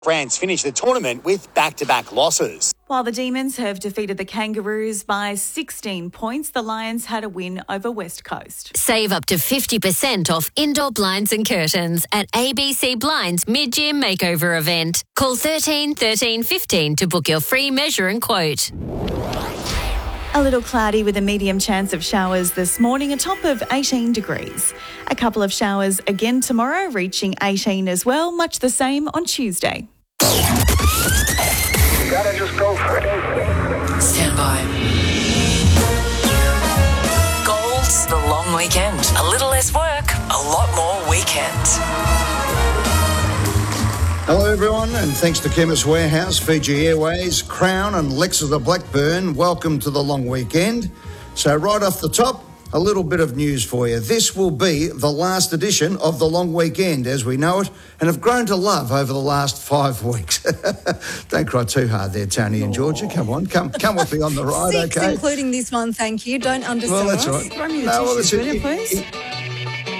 France finished the tournament with back-to-back losses. While the Demons have defeated the Kangaroos by 16 points, the Lions had a win over West Coast. Save up to 50% off indoor blinds and curtains at ABC Blinds mid-year makeover event. Call 13 13 15 to book your free measure and quote. A little cloudy with a medium chance of showers this morning, a top of 18 degrees. A couple of showers again tomorrow, reaching 18 as well, much the same on Tuesday. Gotta just go for it. Stand by. Gold's the long weekend. A little less work, a lot more weekend. Hello everyone, and thanks to Chemist Warehouse, Fiji Airways, Crown and Lexus the Blackburn, welcome to the long weekend. So right off the top, a little bit of news for you. This will be the last edition of the long weekend as we know it and have grown to love over the last 5 weeks. Don't cry too hard there, Tony and Georgia. Come on, come with me on the ride, 6, okay? including this one, thank you. Don't undersell Well, that's us. right. Throw me the No, well, tissues, that's will you, it. please?